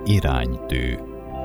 Iránytű.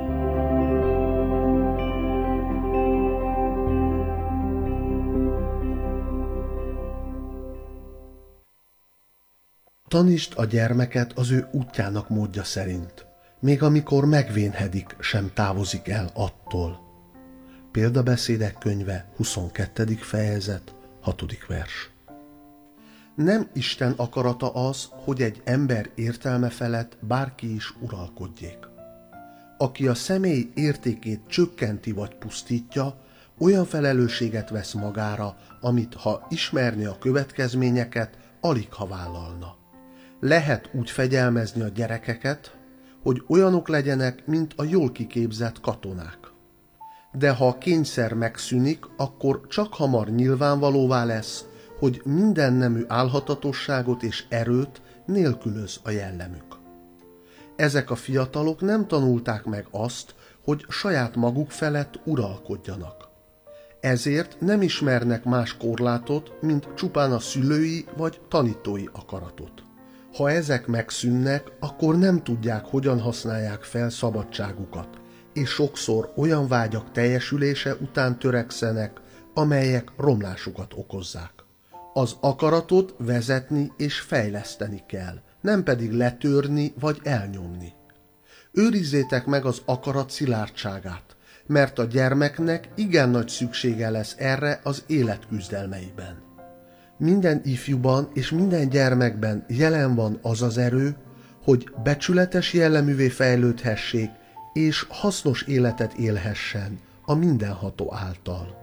Tanítsd a gyermeket az ő útjának módja szerint, még amikor megvénhedik, sem távozik el attól. Példabeszédek könyve, 22. fejezet, 6. vers. Nem Isten akarata az, hogy egy ember értelme felett bárki is uralkodjék. Aki a személy értékét csökkenti vagy pusztítja, olyan felelősséget vesz magára, amit ha ismerné a következményeket, aligha vállalna. Lehet úgy fegyelmezni a gyerekeket, hogy olyanok legyenek, mint a jól kiképzett katonák. De ha a kényszer megszűnik, akkor csak hamar nyilvánvalóvá lesz, hogy minden nemű álhatatosságot és erőt nélkülöz a jellemük. Ezek a fiatalok nem tanulták meg azt, hogy saját maguk felett uralkodjanak. Ezért nem ismernek más korlátot, mint csupán a szülői vagy tanítói akaratot. Ha ezek megszűnnek, akkor nem tudják, hogyan használják fel szabadságukat, és sokszor olyan vágyak teljesülése után törekszenek, amelyek romlásukat okozzák. Az akaratot vezetni és fejleszteni kell, nem pedig letörni vagy elnyomni. Őrizzétek meg az akarat szilárdságát, mert a gyermeknek igen nagy szüksége lesz erre az élet küzdelmeiben. Minden ifjúban és minden gyermekben jelen van az az erő, hogy becsületes jelleművé fejlődhessék, és hasznos életet élhessen a mindenható által.